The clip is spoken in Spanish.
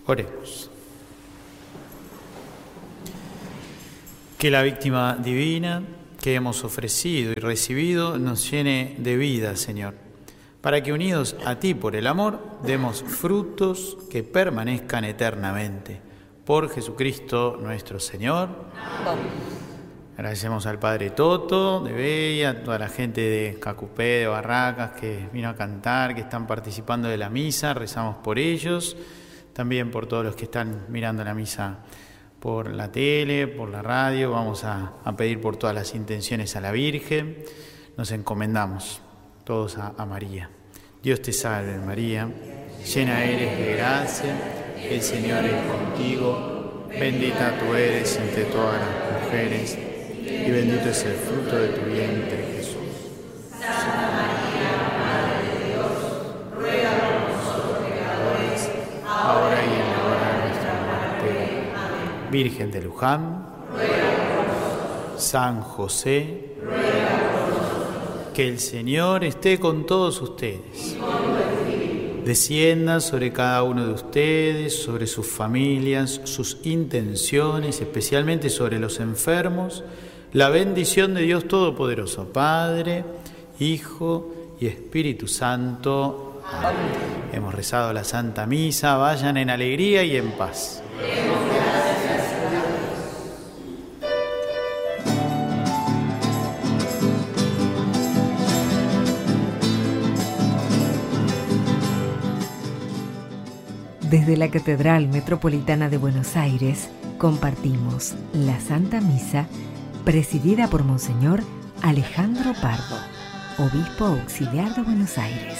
Oremos. Que la víctima divina que hemos ofrecido y recibido nos llene de vida, Señor, para que unidos a ti por el amor demos frutos que permanezcan eternamente. Por Jesucristo nuestro Señor. Amén. Agradecemos al Padre Toto de Bella, a toda la gente de Cacupé, de Barracas, que vino a cantar, que están participando de la misa. Rezamos por ellos, también por todos los que están mirando la misa por la tele, por la radio. Vamos a pedir por todas las intenciones a la Virgen. Nos encomendamos todos a María. Dios te salve, María, llena eres de gracia, el Señor es contigo, bendita tú eres entre todas las mujeres, y bendito es el fruto de tu vientre, Jesús. Santa María, Madre de Dios, ruega por nosotros pecadores, ahora y en la hora de nuestra muerte. Amén. Virgen de Luján, ruega por nosotros. San José, ruega por nosotros. Que el Señor esté con todos ustedes. Y con tu espíritu. Descienda sobre cada uno de ustedes, sobre sus familias, sus intenciones, especialmente sobre los enfermos, la bendición de Dios Todopoderoso, Padre, Hijo y Espíritu Santo. Amén. Hemos rezado la Santa Misa, vayan en alegría y en paz. Desde la Catedral Metropolitana de Buenos Aires compartimos la Santa Misa presidida por Monseñor Alejandro Pardo, Obispo Auxiliar de Buenos Aires.